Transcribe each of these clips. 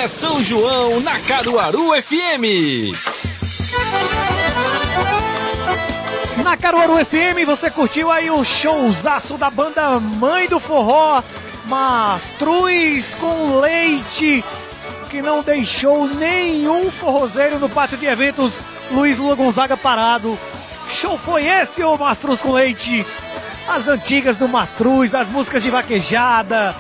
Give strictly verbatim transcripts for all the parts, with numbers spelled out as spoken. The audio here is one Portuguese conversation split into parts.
É São João na Caruaru F M. Na Caruaru F M você curtiu aí o showzaço da banda Mãe do Forró, Mastruz com Leite, que não deixou nenhum forrozeiro no pátio de eventos Luiz Lua Gonzaga parado. Show foi esse, ô Mastruz com Leite? As antigas do Mastruz, as músicas de vaquejada,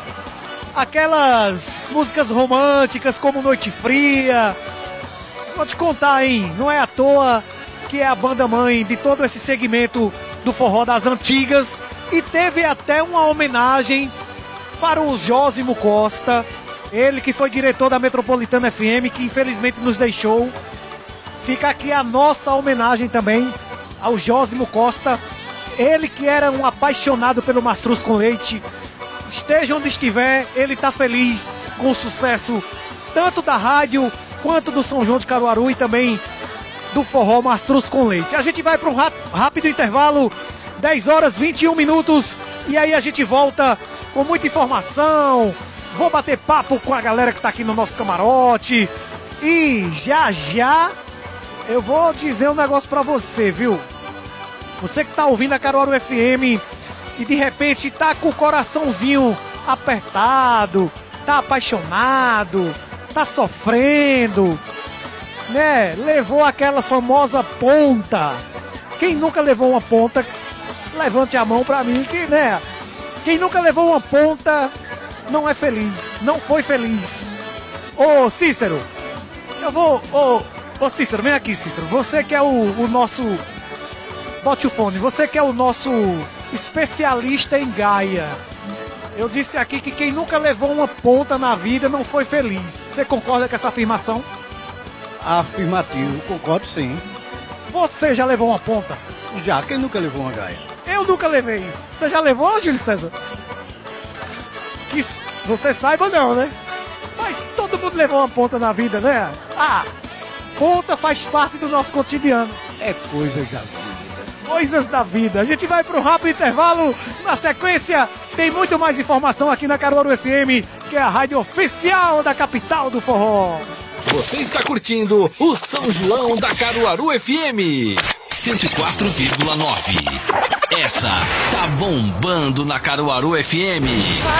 aquelas músicas românticas como Noite Fria. Vou te contar, hein? Não é à toa que é a banda mãe de todo esse segmento do forró das antigas. E teve até uma homenagem para o Jósimo Costa, ele que foi diretor da Metropolitana F M, que infelizmente nos deixou. Fica aqui a nossa homenagem também ao Jósimo Costa, ele que era um apaixonado pelo Mastruz com Leite. Esteja onde estiver, ele está feliz com o sucesso tanto da rádio quanto do São João de Caruaru e também do forró Mastruz com Leite. A gente vai para um rápido intervalo, dez horas e vinte e um minutos, e aí a gente volta com muita informação. Vou bater papo com a galera que está aqui no nosso camarote e já já eu vou dizer um negócio para você, viu? Você que tá ouvindo a Caruaru F M e de repente tá com o coraçãozinho apertado, tá apaixonado, tá sofrendo, né? Levou aquela famosa ponta. Quem nunca levou uma ponta, levante a mão pra mim, que, né? Quem nunca levou uma ponta não é feliz, não foi feliz. Ô Cícero, eu vou... Ô, ô Cícero, vem aqui, Cícero. Você que é o, o nosso... Bote o fone. Você que é o nosso especialista em gaia. Eu disse aqui que quem nunca levou uma ponta na vida não foi feliz. Você concorda com essa afirmação? Afirmativo, concordo sim. Você já levou uma ponta? Já, quem nunca levou uma gaia? Eu nunca levei. Você já levou, Júlio César? Que você saiba não, né? Mas todo mundo levou uma ponta na vida, né? Ah, ponta faz parte do nosso cotidiano. É coisa da vida. Coisas da vida. A gente vai para um rápido intervalo. Na sequência, tem muito mais informação aqui na Caruaru F M, que é a rádio oficial da capital do forró. Você está curtindo o São João da Caruaru F M cento e quatro vírgula nove. Essa tá bombando na Caruaru F M.